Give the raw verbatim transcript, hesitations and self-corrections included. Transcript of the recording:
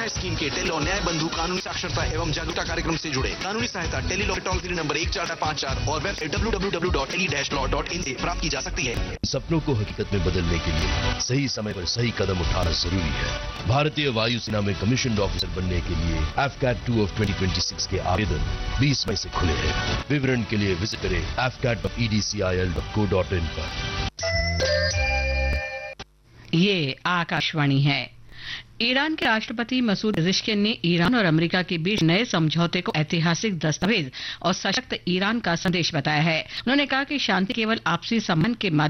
न्याय स्कीम के tele law न्याय बंधु कानूनी साक्षरता एवं जागरूकता कार्यक्रम से जुड़े। कानूनी सहायता tele law toll free number एक चार पाँच चार और website W W W dot tele dash law dot in से प्राप्त की जा सकती है। सपनों को हकीकत में बदलने के लिए सही समय पर सही कदम उठाना जरूरी है। भारतीय वायुसेना में कमीशन ऑफिसर बनने के लिए F cat two of twenty twenty six के आवेदन बीस मई से खुले हैं। विवरण के लिए विजिट करें F cat dot E D C I L dot co dot in पर। ये आकाशवाणी है। ईरान के राष्ट्रपति मसूद पेजेश्किन ने ईरान और अमेरिका के बीच नए समझौते को ऐतिहासिक दस्तावेज और सशक्त ईरान का संदेश बताया है। उन्होंने कहा कि शांति केवल आपसी संबंध के माध्यम